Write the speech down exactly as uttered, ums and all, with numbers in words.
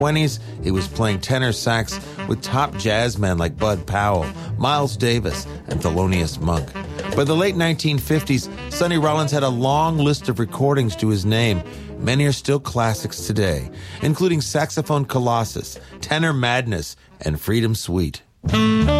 twenties, he was playing tenor sax with top jazz men like Bud Powell, Miles Davis, and Thelonious Monk. By the late nineteen fifties, Sonny Rollins had a long list of recordings to his name. Many are still classics today, including Saxophone Colossus, Tenor Madness, and Freedom Suite.